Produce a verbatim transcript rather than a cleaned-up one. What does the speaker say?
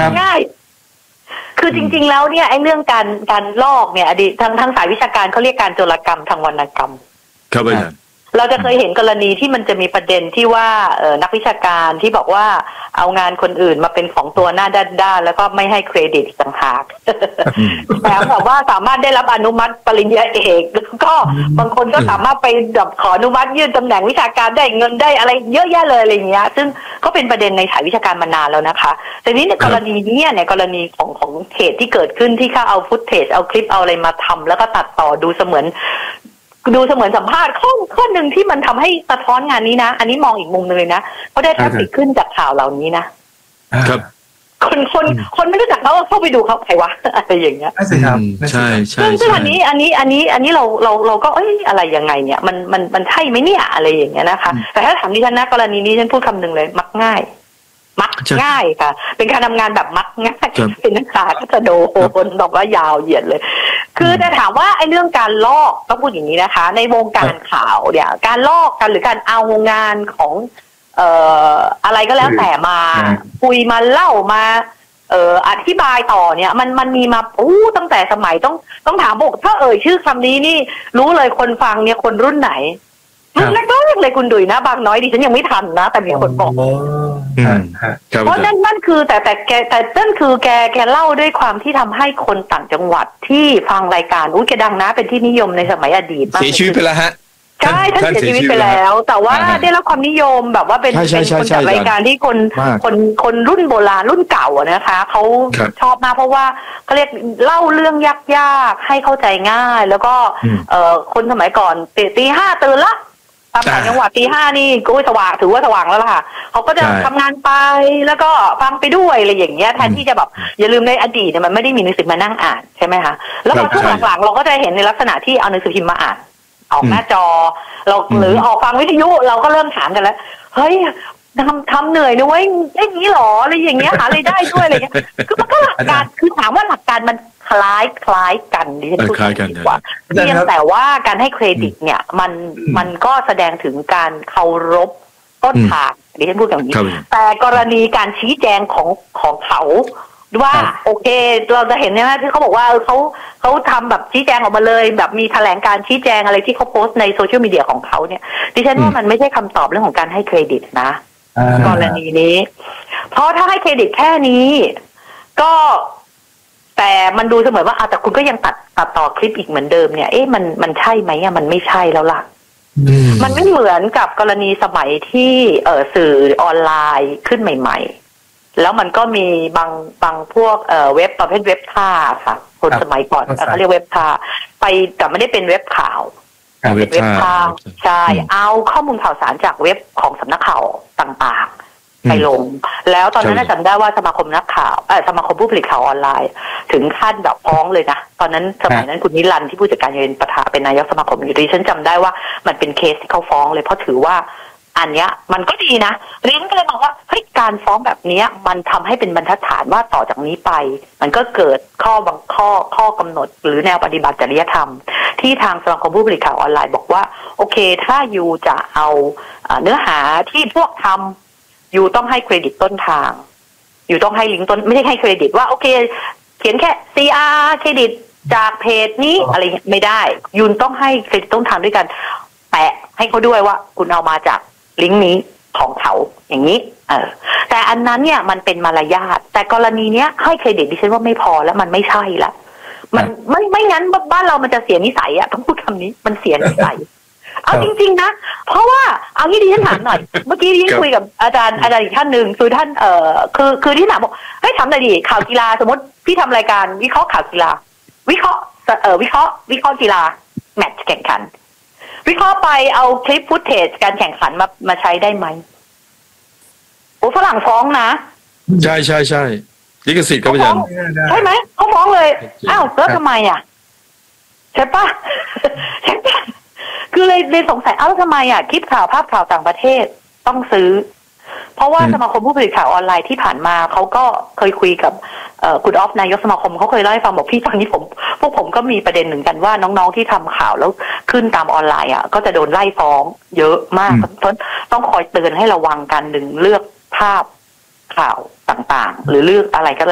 ง่ายคือจริงๆแล้วเนี่ยไอ้เรื่องการการลอกเนี่ยอดีตทางทางสายวิชาการเขาเรียกการโจรกรรมทางวรรณกรรมครับอาจารย์เราจะเคยเห็นกรณีที่มันจะมีประเด็นที่ว่าเออนักวิชาการที่บอกว่าเอางานคนอื่นมาเป็นของตัวหน้าด้านๆแล้วก็ไม่ให้เครดิตต่างหากแต่แบบว่าสามารถได้รับอนุมัติปริญญาเอกแล้วก็บางคนก็สามารถไปแบบขออนุมัติยื่นตำแหน่งวิชาการได้เงินได้อะไรเยอะแยะเลยอะไรอย่างเงี้ยซึ่งก็เป็นประเด็นในสายวิชาการมานานแล้วนะคะแต่นี้ในกรณีนี้เนี่ยกรณีของของเหตุที่เกิดขึ้นที่เขาเอาฟุตเทจเอาคลิปเอาอะไรมาทำแล้วก็ตัดต่อดูเสมือนดูเสมือนสัมภาษณ์ข้อข้อหนึ่งที่มันทำให้สะท้อนงานนี้นะอันนี้มองอีกมุมนึงเลยนะเขาได้ทราฟฟิกขึ้นจากข่าวเหล่านี้นะครับคนคนคนไม่รู้จักเขาเข้าไปดูเขาใครวะอะไรอย่างเงี้ยใช่ครับใช่ใช่ซึ่งอันนี้อันนี้อันนี้อันนี้เราเราเราก็เอ้ยอะไรยังไงเนี่ยมันมันมันใช่ไหมเนี่ยอะไรอย่างเงี้ยนะคะแต่ถ้าถามดิฉันนะกรณีนี้ฉันพูดคำหนึ่งเลยมักง่ายมักง่ายค่ะเป็นการทำงานแบบมักง่ายเป็นนักข่าวก็จะโดนบอกว่ายาวเหยียดเลยคือแต่ถามว่าไอ้เรื่องการลอกต้องพูดอย่างนี้นะคะในวงการข่าวเนี่ยการลอกกันหรือการเอางานของเอ่ออะไรก็แล้วแต่มาคุยมาเล่ามาเอ่ออธิบายต่อเนี่ยมันมันมีมาอู้ตั้งแต่สมัยต้องต้องถามบอกถ้าเอ่ยชื่อคำนี้นี่รู้เลยคนฟังเนี่ยคนรุ่นไหนรุ่นแรกก็เลยคุณดุยนะบางน้อยดิฉันยังไม่ทันนะแต่มีคนบอกเพราะนั่นนั่นคือแต่แต่แกแต่นั่นคือแกแกเล่าด้วยความที่ทำให้คนต่างจังหวัดที่ฟังรายการอุ้ยแกดังนะเป็นที่นิยมในสมัยอดีตมากเสียชีวิตไปแล้วฮะใช่ท่านเสียชีวิตไปแล้วแต่ว่าได้รับความนิยมแบบว่าเป็นเป็นคนจัดรายการที่คนคนคนรุ่นโบราณรุ่นเก่านะคะเขาชอบมากเพราะว่าเขาเรียกเล่าเรื่องยากๆให้เข้าใจง่ายแล้วก็เอ่อคนสมัยก่อนตีห้าตื่นละตามต่างจังหวัดตีห้านี่ก็สว่างถือว่าสว่างแล้วล่ะค่ะเขาก็จะทำงานไปแล้วก็ฟังไปด้วยอะไรอย่างเงี้ยแทนที่จะแบบอย่าลืมในอดีตเนี่ยมันไม่ได้มีหนังสือมานั่งอ่านใช่ไหมคะแล้วพอช่วงหลังๆเราก็จะเห็นในลักษณะที่เอาหนังสือพิมพ์มาอ่านออกหน้าจอเราหรือออกฟังวิทยุเราก็เริ่มถามกันแล้วเฮ้ยทำทำเหนื่อยนะเว้ยอย่างนี้หรออะไรอย่างเงี้ยหาอะไรได้ด้วยอะไรเงี้ยคือมันก็หลักการคือถามว่าหลักการมันคล้ายคล้ายกันดิฉันพูดดีกว่าเพียงแต่ว่าการให้เครดิตเนี่ยมันมันก็แสดงถึงการเคารพต้นทางดิฉันพูดอย่างนี้แต่กรณีการชี้แจงของของเขาว่าโอเคเราจะเห็นใช่ไหมที่เขาบอกว่าเขาเขาทำแบบชี้แจงออกมาเลยแบบมีแถลงการชี้แจงอะไรที่เขาโพสต์ในโซเชียลมีเดียของเขาเนี่ยดิฉันว่ามันไม่ใช่คำตอบเรื่องของการให้เครดิตนะกรณีนี้เพราะถ้าให้เครดิตแค่นี้ก็แต่มันดูเสมือนว่าแต่คุณก็ยังตัดตัดต่อคลิปอีกเหมือนเดิมเนี่ยเอ๊ะมันมันใช่ไหมอ่ะมันไม่ใช่แล้วล่ะมันไม่เหมือนกับกรณีสมัยที่เอ่อสื่อออนไลน์ขึ้นใหม่ๆแล้วมันก็มีบางบางพวกเอ่อเว็บประเภทเว็บท่าค่ะคนสมัยก่อนเขาเรียกเว็บท่าไปแต่ไม่ได้เป็นเว็บข่าวเป็นเว็บท่าใช่เอาข้อมูลข่าวสารจากเว็บของสำนักข่าวต่างๆไปลงแล้วตอนนั้นจำได้ว่าสมาคมนักข่าวเออสมาคมผู้ผลิตข่าวออนไลน์ถึงขั้นแบบฟ้องเลยนะตอนนั้นสมัยนั้นคุณนิรันดร์ที่ผู้จัดการเป็นประธานเป็นนายกสมาคมอยู่ดีฉันจำได้ว่ามันเป็นเคสที่เขาฟ้องเลยเพราะถือว่าอันเนี้ยมันก็ดีนะลิ้นก็เลยบอกว่าเฮ้ยการฟ้องแบบนี้มันทำให้เป็นบรรทัดฐานว่าต่อจากนี้ไปมันก็เกิดข้อบางข้อข้อกำหนดหรือแนวปฏิบัติจริยธรรมที่ทางสมาคมผู้ผลิตข่าวออนไลน์บอกว่าโอเคถ้ายูจะเอาเนื้อหาที่พวกทำยูต้องให้เครดิตต้นทางยูต้องให้ลิงก์ต้นไม่ใช่ให้เครดิตว่าโอเคเขียนแค่ ซี อาร์ เครดิตจากเพจนี้อะไรไม่ได้ยูต้องให้เครดิตต้นทางด้วยกันแปะให้เขาด้วยว่าคุณเอามาจากลิงก์นี้ของเขาอย่างนี้เออแต่อันนั้นเนี่ยมันเป็นมารยาทแต่กรณีเนี้ยให้เครดิตดิฉันว่าไม่พอแล้วมันไม่ใช่ละมันไม่ไม่งั้นบ้านเรามันจะเสียนิสัยอะต้องพูดคำนี้มันเสียนิสัยเอาจริงๆนะเพราะว่าเอางี้ดิฉันถามหน่อยเมื่อกี้ดิฉันคุยกับอาจารย์อาจารย์อีกท่านหนึ่งคือท่านเอ่อคือคือที่ถามบอกเฮ้ยถามหน่อยดิข่าวกีฬาสมมติพี่ทำรายการวิเคราะห์ข่าวกีฬาวิเคราะห์เอ่อวิเคราะห์วิเคราะห์กีฬาแมตช์แข่งขันวิเคราะห์ไปเอาคลิปฟุตเทจการแข่งขันมามาใช้ได้ไหมโอ้ฝรั่งฟ้องนะใช่ใช่ใช่ลิขสิทธิ์ครับอาจารย์ใช่ไหมเขาฟ้องเลยอ้าวแล้วทำไมอ่ะใช่ปะใช่ปะคือเลยเลยสงสัยอ้าวแล้วทำไมอ่ะคลิปข่าวภาพข่าวต่างประเทศต้องซื้อเพราะว่าสมาคมผู้ผลิตข่าวออนไลน์ที่ผ่านมาเขาก็เคยคุยกับคุณออฟนายกสมาคมเขาเคยเล่าให้ฟังบอกพี่ตอนนี้ผมพวกผมก็มีประเด็นหนึ่งกันว่าน้องๆที่ทำข่าวแล้วขึ้นตามออนไลน์อ่ะก็จะโดนไล่ฟ้องเยอะมากเพราะต้องคอยเตือนให้ระวังกันหนึ่งเลือกภาพข่าวต่างๆหรือเลือกอะไรก็แล้ว